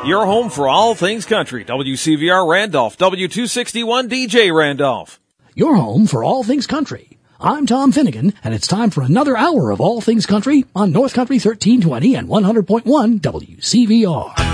Your home for all things country. WCVR Randolph, W261 DJ Randolph. Your home for all things country. I'm Tom Finnegan, and it's time for another hour of all things country on North Country 1320 and 100.1 WCVR.